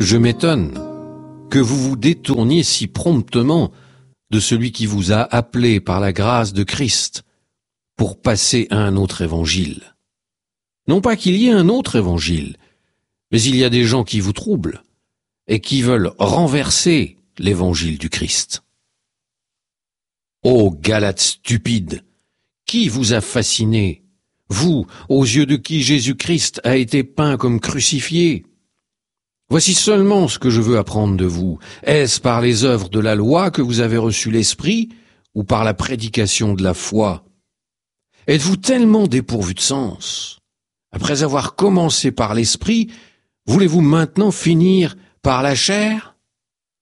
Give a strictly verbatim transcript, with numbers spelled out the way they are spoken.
Je m'étonne que vous vous détourniez si promptement de celui qui vous a appelé par la grâce de Christ pour passer à un autre évangile. Non pas qu'il y ait un autre évangile, mais il y a des gens qui vous troublent et qui veulent renverser l'évangile du Christ. Ô Galates stupides, qui vous a fasciné, vous, aux yeux de qui Jésus-Christ a été peint comme crucifié? Voici seulement ce que je veux apprendre de vous. Est-ce par les œuvres de la loi que vous avez reçu l'Esprit, ou par la prédication de la foi? Êtes-vous tellement dépourvu de sens? Après avoir commencé par l'Esprit, voulez-vous maintenant finir par la chair?